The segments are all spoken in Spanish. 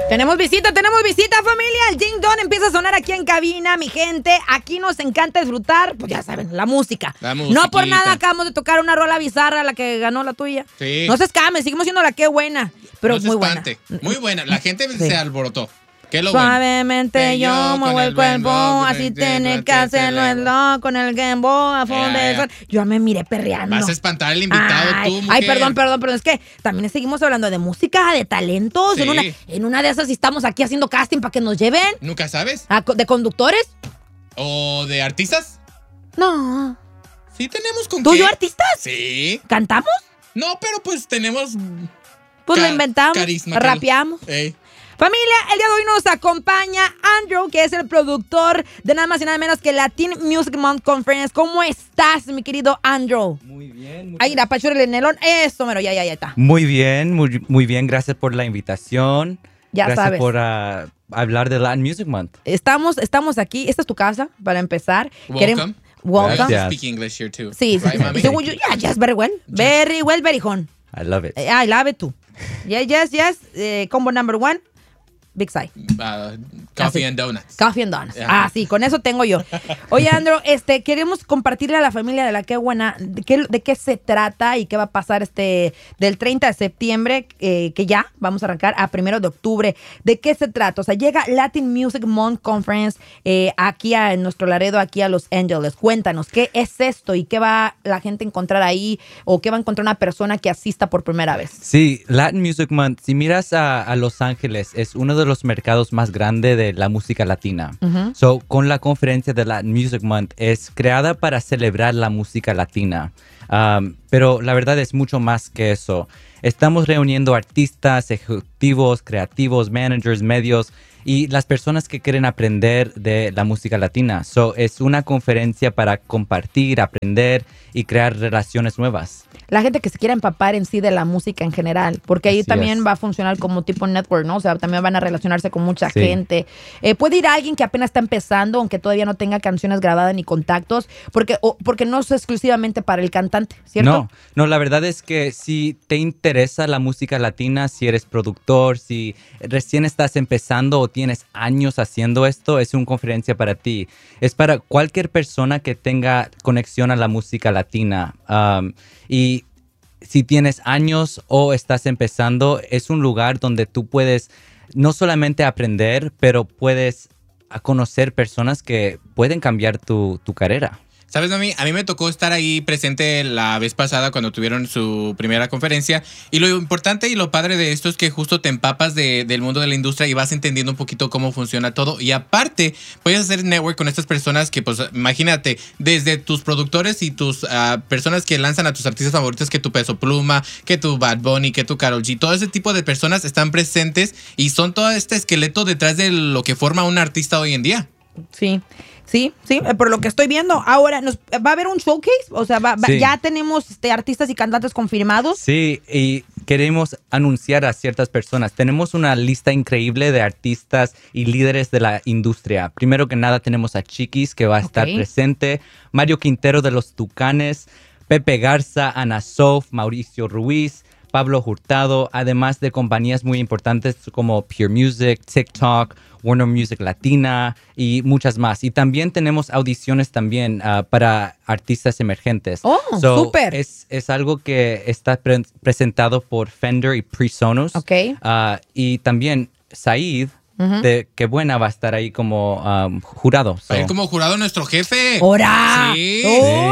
Tenemos visita, familia. El Ding Dong empieza a sonar aquí en cabina, mi gente. Aquí nos encanta disfrutar, pues ya saben, la música. No por nada acabamos de tocar una rola bizarra, la que ganó la tuya. Sí. No se escame, seguimos siendo la que buena, pero no muy buena. Muy buena. La gente Sí. se alborotó. ¿Qué es lo Suavemente bueno? yo muevo el cuerpo, así tiene que hacerlo el loco con el Game Boy a fondo de sol. Yo me miré perreando. Vas a espantar al invitado tú, mujer. Ay, perdón, es que también seguimos hablando de música, de talentos. Sí. En una de esas estamos aquí haciendo casting para que nos lleven. ¿Nunca sabes? ¿De conductores? ¿O de artistas? No. Sí tenemos con ¿Tú y qué. yo artistas? Sí. ¿Cantamos? No, pero pues tenemos... Pues lo inventamos, carisma, rapeamos. Ey. Familia, el día de hoy nos acompaña Andrew, que es el productor de nada más y nada menos que Latin Music Month Conference. ¿Cómo estás, mi querido Andrew? Muy bien. Ahí, la pachura el nelón. Eso, mero, ya está. Muy bien, muy bien. Gracias por la invitación. Ya Gracias sabes. por hablar de Latin Music Month. Estamos aquí. Esta es tu casa, para empezar. Welcome. Welcome. We also Gracias. speak English here too. Sí, Right, mami? según yo, yes, very well. Very well, very hon. I love it. I love it too. Yes. Combo number one, Big Side. Coffee and donuts. Coffee and Donuts. Yeah. Sí, con eso tengo yo. Oye, Andrew, queremos compartirle a la familia de la Qué Buena de qué se trata y qué va a pasar del 30 de septiembre, que ya vamos a arrancar a 1 de octubre. ¿De qué se trata? O sea, llega Latin Music Month Conference aquí en nuestro Laredo, aquí a Los Ángeles. Cuéntanos, ¿qué es esto y qué va la gente a encontrar ahí o qué va a encontrar una persona que asista por primera vez? Sí, Latin Music Month, si miras a Los Ángeles, es uno de los mercados más grandes de la música latina. Uh-huh. So, con la conferencia de Latin Music Month, es creada para celebrar la música latina. Pero la verdad es mucho más que eso. Estamos reuniendo artistas, ejecutivos, creativos, managers, medios y las personas que quieren aprender de la música latina. So, es una conferencia para compartir, aprender y crear relaciones nuevas. La gente que se quiera empapar en sí de la música en general, porque ahí Así también es. va a funcionar como tipo network, ¿no? O sea, también van a relacionarse con mucha Sí. gente. Puede ir alguien que apenas está empezando, aunque todavía no tenga canciones grabadas ni contactos, porque no es exclusivamente para el cantante, ¿cierto? No, la verdad es que si te interesa la música latina, si eres productor, si recién estás empezando o tienes años haciendo esto, es una conferencia para ti. Es para cualquier persona que tenga conexión a la música latina. Y si tienes años o estás empezando, es un lugar donde tú puedes no solamente aprender, pero puedes conocer personas que pueden cambiar tu carrera. ¿Sabes, mami? A mí me tocó estar ahí presente la vez pasada cuando tuvieron su primera conferencia. Y lo importante y lo padre de esto es que justo te empapas del mundo de la industria y vas entendiendo un poquito cómo funciona todo. Y aparte, puedes hacer network con estas personas que, pues, imagínate, desde tus productores y tus personas que lanzan a tus artistas favoritos, que tu Peso Pluma, que tu Bad Bunny, que tu Karol G. Todo ese tipo de personas están presentes y son todo este esqueleto detrás de lo que forma un artista hoy en día. Sí, por lo que estoy viendo. Ahora, ¿va a haber un showcase? O sea, Sí. ya tenemos artistas y cantantes confirmados. Sí, y queremos anunciar a ciertas personas. Tenemos una lista increíble de artistas y líderes de la industria. Primero que nada tenemos a Chiquis, que va a estar presente, Mario Quintero de los Tucanes, Pepe Garza, Ana Sof, Mauricio Ruiz, Pablo Hurtado, además de compañías muy importantes como Pure Music, TikTok, Warner Music Latina y muchas más. Y también tenemos audiciones también para artistas emergentes. ¡Oh, súper! Es algo que está presentado por Fender y PreSonus. Ok. Y también Said, de Qué Buena, va a estar ahí como jurado. Va a ir como jurado nuestro jefe. ¡Hora! Sí.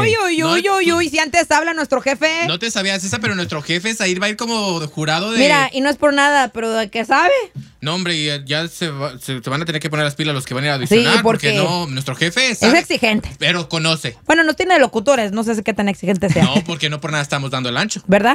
Uy, si antes habla nuestro jefe. No te sabías esa, pero nuestro jefe Said va a ir como jurado de... Mira, y no es por nada, pero ¿de qué sabe? No, hombre, y ya se van a tener que poner las pilas los que van a ir a audicionar. Sí, porque no, nuestro jefe Es sabe, exigente. pero conoce. Bueno, nos tiene de locutores, no sé qué tan exigente sea. No, porque no por nada estamos dando el ancho. ¿Verdad?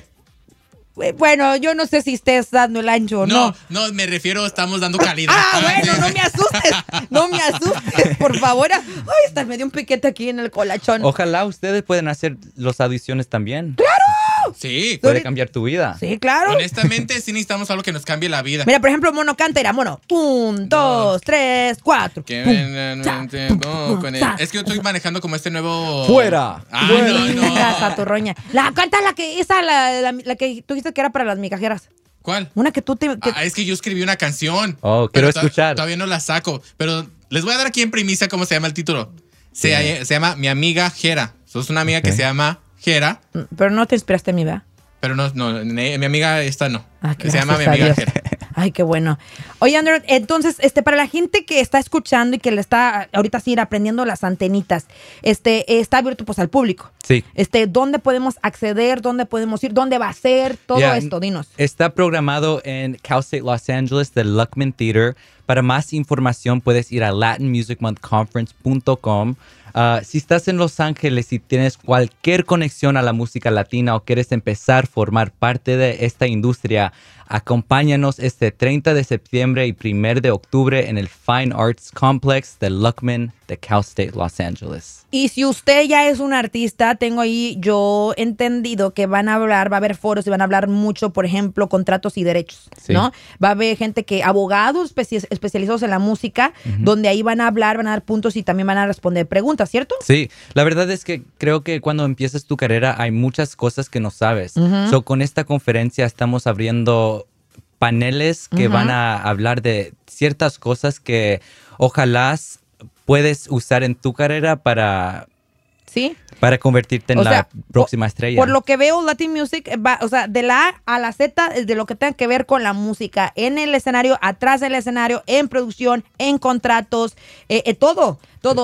Bueno, yo no sé si estés dando el ancho o no. No, me refiero, estamos dando calidad. Bueno, no me asustes, por favor. Ay, hasta me dio un piquete aquí en el colachón. Ojalá ustedes puedan hacer las audiciones también. ¡Claro! Sí. Puede cambiar tu vida. Sí, claro. Honestamente, sí necesitamos algo que nos cambie la vida. Mira, por ejemplo, Mono canta, era Mono. 1, 2, 3, 4. Es que yo estoy manejando como este nuevo... ¡Fuera! Ay, no. Saturroña. Canta la que tú dijiste que era para las migajeras. ¿Cuál? Una que tú es que yo escribí una canción. Quiero escuchar. Todavía no la saco, pero les voy a dar aquí en primicia cómo se llama el título. Se llama Mi Amiga Jera. Sos una amiga que se llama Jera. Pero no te inspiraste en mí, ¿verdad? Pero no, mi amiga esta no. Se llama Mi Amiga Jera. Ay, qué bueno. Oye, Andrew, entonces, para la gente que está escuchando y que le está ahorita sí ir aprendiendo las antenitas, está abierto pues al público. Sí. ¿Dónde podemos acceder? ¿Dónde podemos ir? ¿Dónde va a ser? Todo esto, dinos. Está programado en Cal State Los Angeles del Luckman Theater. Para más información puedes ir a latinmusicmonthconference.com. Si estás en Los Ángeles y tienes cualquier conexión a la música latina o quieres empezar a formar parte de esta industria, acompáñanos este 30 de septiembre y 1 de octubre en el Fine Arts Complex del Luckman de Cal State Los Angeles. Y si usted ya es un artista, tengo ahí yo entendido que va a haber foros y van a hablar mucho, por ejemplo, contratos y derechos, sí. ¿no? Va a haber gente abogados especializados en la música, donde ahí van a hablar, van a dar puntos y también van a responder preguntas, ¿cierto? Sí, la verdad es que creo que cuando empiezas tu carrera hay muchas cosas que no sabes. Con esta conferencia estamos abriendo paneles que van a hablar de ciertas cosas que ojalá puedes usar en tu carrera para convertirte en la próxima estrella. Por lo que veo, Latin Music va, de la A a la Z, de lo que tenga que ver con la música, en el escenario, atrás del escenario, en producción, en contratos, todo,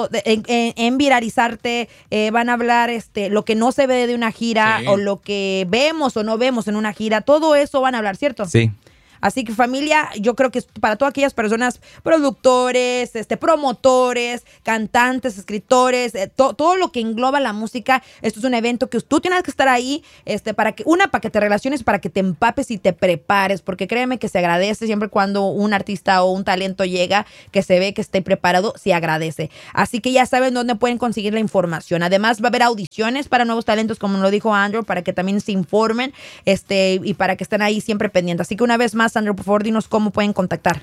en viralizarte, van a hablar lo que no se ve de una gira, o lo que vemos o no vemos en una gira, todo eso van a hablar, ¿cierto? Sí. Así que, familia, yo creo que es para todas aquellas personas, productores, promotores, cantantes, escritores, todo lo que engloba la música. Esto es un evento que tú tienes que estar ahí, para que te relaciones, para que te empapes y te prepares, porque créeme que se agradece siempre cuando un artista o un talento llega, que se ve que esté preparado, se agradece. Así que ya saben dónde pueden conseguir la información. Además, va a haber audiciones para nuevos talentos, como lo dijo Andrew, para que también se informen, y para que estén ahí siempre pendientes. Así que una vez más, Andrew, por favor, dinos cómo pueden contactar.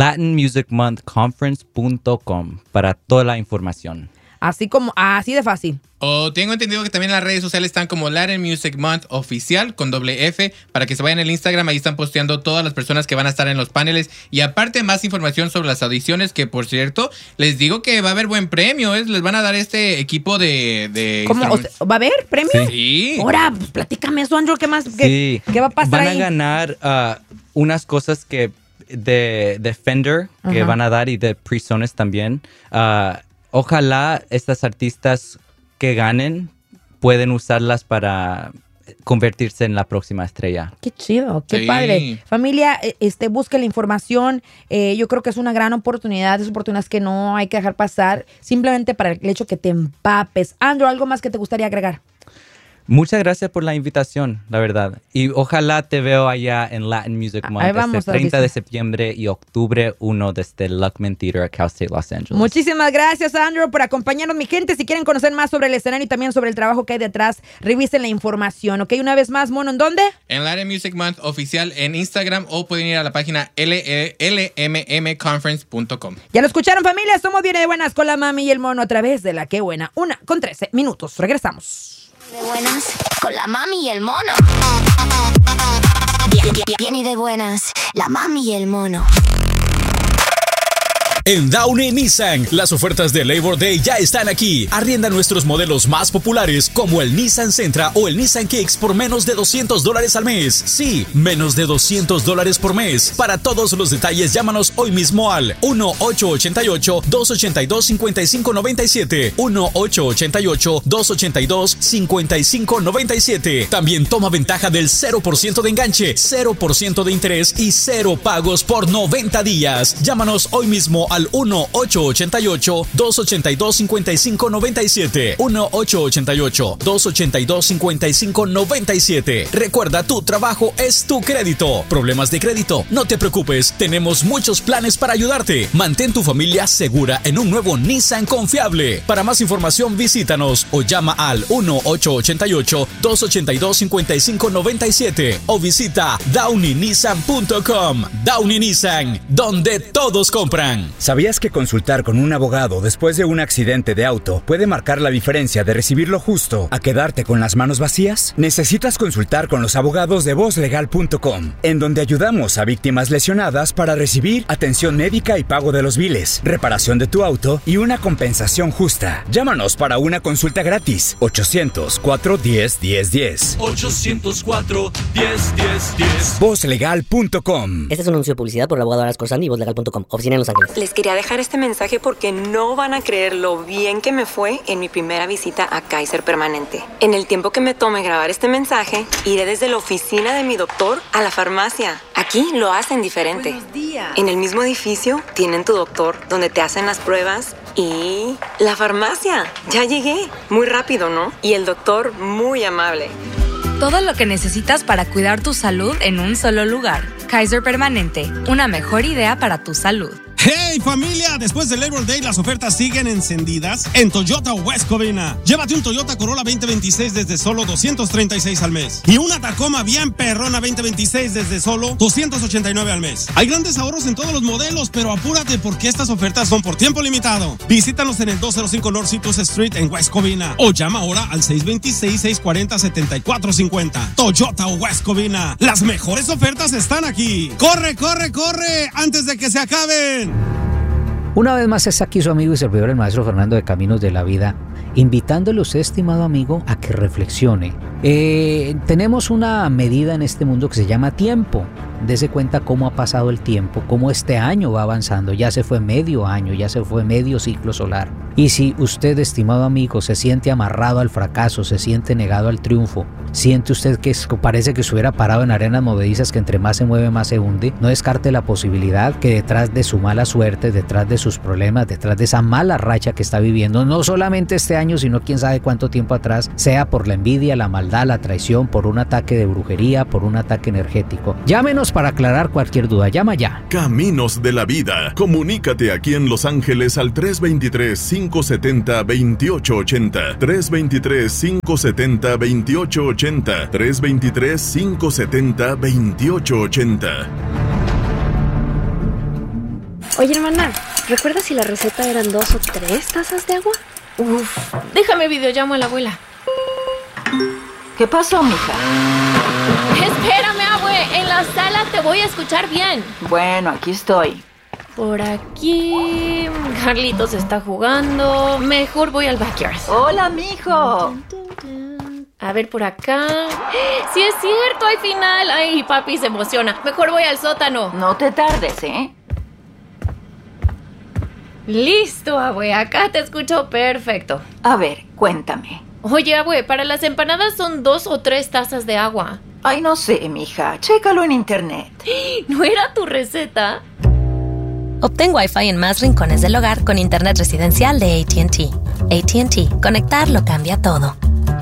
latinmusicmonthconference.com para toda la información. Así de fácil. Tengo entendido que también las redes sociales están como Latin Music Month Oficial con .f, para que se vayan al Instagram. Ahí están posteando todas las personas que van a estar en los paneles. Y aparte, más información sobre las audiciones, que por cierto, les digo que va a haber buen premio. Les van a dar este equipo de ¿Cómo? ¿Va a haber premio? Sí. Ahora, pues platícame eso, Andrew. ¿Qué más? ¿Qué va a pasar Van ahí? a ganar unas cosas que de Fender que van a dar, y de Presonus también. Ojalá estas artistas que ganen pueden usarlas para convertirse en la próxima estrella. Qué chido, qué padre. Familia, busque la información. Yo creo que es una gran oportunidad, es oportunidades que no hay que dejar pasar, simplemente para el hecho que te empapes. Andrew, ¿algo más que te gustaría agregar? Muchas gracias por la invitación, la verdad. Y ojalá te veo allá en Latin Music Month este 30 de septiembre y octubre 1 desde el Luckman Theater at Cal State Los Angeles. Muchísimas gracias, Andrew, por acompañarnos. Mi gente, si quieren conocer más sobre el escenario y también sobre el trabajo que hay detrás, revisen la información, ¿ok? Una vez más, Mono, ¿en dónde? En Latin Music Month Oficial en Instagram, o pueden ir a la página lmmconference.com. Ya lo escucharon, familia. Somos Viene de Buenas con la Mami y el Mono a través de La Qué Buena. 1:13. Regresamos. De buenas con la Mami y el Mono. Viene de buenas la Mami y el Mono. En Downey Nissan, las ofertas de Labor Day ya están aquí. Arrienda nuestros modelos más populares como el Nissan Sentra o el Nissan Kicks por menos de $200 al mes. Sí, menos de $200 por mes. Para todos los detalles, llámanos hoy mismo al 1-888-282-5597. 1-888-282-5597. También toma ventaja del 0% de enganche, 0% de interés y 0 pagos por 90 días. Llámanos hoy mismo al 1-888-282-5597. 1-888-282-5597. Recuerda, tu trabajo es tu crédito. ¿Problemas de crédito? No te preocupes, tenemos muchos planes para ayudarte. Mantén tu familia segura en un nuevo Nissan confiable. Para más información, visítanos o llama al 1-888-282-5597 o visita downeynissan.com. Downey Nissan, donde todos compran. ¿Sabías que consultar con un abogado después de un accidente de auto puede marcar la diferencia de recibir lo justo a quedarte con las manos vacías? Necesitas consultar con los abogados de vozlegal.com, en donde ayudamos a víctimas lesionadas para recibir atención médica y pago de los biles, reparación de tu auto y una compensación justa. Llámanos para una consulta gratis. 800-410-1010. 800-410-1010. Vozlegal.com. Este es un anuncio de publicidad por la abogada Horace Corsandi y vozlegal.com. Oficina en Los Ángeles. Les quería dejar este mensaje porque no van a creer lo bien que me fue en mi primera visita a Kaiser Permanente. En el tiempo que me tome grabar este mensaje, iré desde la oficina de mi doctor a la farmacia. Aquí lo hacen diferente. Buenos días. En el mismo edificio tienen tu doctor, donde te hacen las pruebas y la farmacia. Ya llegué. Muy rápido, ¿no? Y el doctor muy amable. Todo lo que necesitas para cuidar tu salud en un solo lugar. Kaiser Permanente, una mejor idea para tu salud. ¡Hey, familia! Después del Labor Day, las ofertas siguen encendidas en Toyota West Covina. Llévate un Toyota Corolla 2026 desde solo $236 al mes. Y una Tacoma bien perrona 2026 desde solo $289 al mes. Hay grandes ahorros en todos los modelos, pero apúrate porque estas ofertas son por tiempo limitado. Visítanos en el 205 North Citrus Street en West Covina. O llama ahora al 626-640-7450. Toyota West Covina. Las mejores ofertas están aquí. ¡Corre, corre, corre! ¡Antes de que se acaben! Una vez más está aquí su amigo y servidor el maestro Fernando de Caminos de la Vida, invitándole a usted, estimado amigo, a que reflexione. Tenemos una medida en este mundo que se llama tiempo. Dese cuenta cómo ha pasado el tiempo, cómo este año va avanzando. Ya se fue medio año, ya se fue medio ciclo solar. Y si usted, estimado amigo, se siente amarrado al fracaso, se siente negado al triunfo, siente usted que parece que estuviera parado en arenas movedizas que entre más se mueve más se hunde, no descarte la posibilidad que detrás de su mala suerte, detrás de sus problemas, detrás de esa mala racha que está viviendo, no solamente este año, sino quién sabe cuánto tiempo atrás, sea por la envidia, la maldad, la traición, por un ataque de brujería, por un ataque energético. Llámenos para aclarar cualquier duda. Llama ya. Caminos de la Vida. Comunícate aquí en Los Ángeles al 323-570-2880. 323-570-2880. 323-570-2880. Oye, hermana, ¿recuerdas si la receta eran 2 o 3 tazas de agua? Uf, déjame videollamo a la abuela. ¿Qué pasó, mija? Espérame, abue, en la sala te voy a escuchar bien. Bueno, aquí estoy. Por aquí... Carlitos está jugando. Mejor voy al backyard. Hola, mijo. A ver, por acá... ¡Sí es cierto! ¡Hay final! ¡Ay, papi se emociona! Mejor voy al sótano. No te tardes, ¿eh? Listo, abue. Acá te escucho perfecto. A ver, cuéntame. Oye, abue, para las empanadas son 2 o 3 tazas de agua. Ay, no sé, mija. Chécalo en internet. ¿No era tu receta? Obtén Wi-Fi en más rincones del hogar con internet residencial de AT&T. AT&T. Conectar lo cambia todo.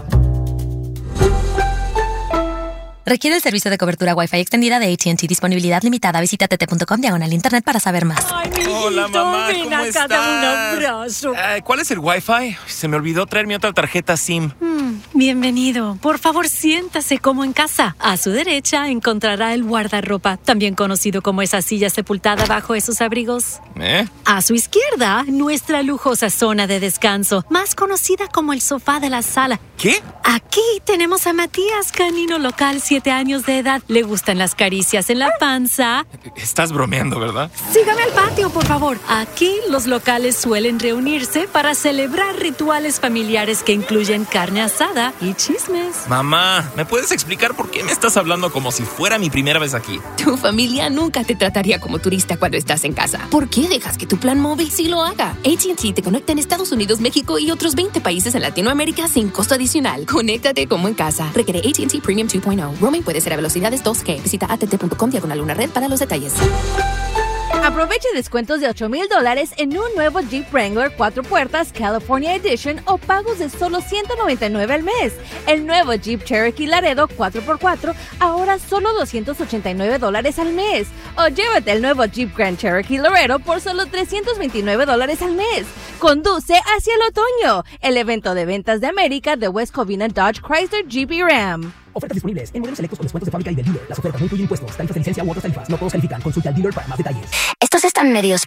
Requiere el servicio de cobertura Wi-Fi extendida de AT&T. Disponibilidad limitada. Visita tt.com/internet para saber más. Ay, mijito, hola, mamá, ¿cómo estás? Dame un abrazo. ¿Cuál es el Wi-Fi? Se me olvidó traer mi otra tarjeta SIM. Bienvenido. Por favor, siéntase como en casa. A su derecha encontrará el guardarropa, también conocido como esa silla sepultada bajo esos abrigos. A su izquierda, nuestra lujosa zona de descanso, más conocida como el sofá de la sala. ¿Qué? Aquí tenemos a Matías, canino local, 7 años de edad. Le gustan las caricias en la panza. Estás bromeando, ¿verdad? Sígame al patio, por favor. Aquí los locales suelen reunirse para celebrar rituales familiares que incluyen carne asada y chismes. Mamá, ¿me puedes explicar por qué me estás hablando como si fuera mi primera vez aquí? Tu familia nunca te trataría como turista cuando estás en casa. ¿Por qué dejas que tu plan móvil sí lo haga? AT&T te conecta en Estados Unidos, México y otros 20 países en Latinoamérica sin costo adicional. Conéctate como en casa. Requiere AT&T Premium 2.0. Roaming puede ser a velocidades 2G. Visita att.com/una-red para los detalles. Aproveche descuentos de $8,000 en un nuevo Jeep Wrangler 4 puertas California Edition o pagos de solo $199 al mes. El nuevo Jeep Cherokee Laredo 4x4 ahora solo $289 al mes. O llévate el nuevo Jeep Grand Cherokee Laredo por solo $329 al mes. Conduce hacia el otoño, el evento de ventas de América de West Covina Dodge Chrysler Jeep y Ram. Ofertas disponibles en modelos selectos con descuentos de fábrica y del dealer. Las ofertas no incluyen impuestos, tarifas de licencia u otras tarifas. No todos califican. Consulta al dealer para más detalles. Estos están medios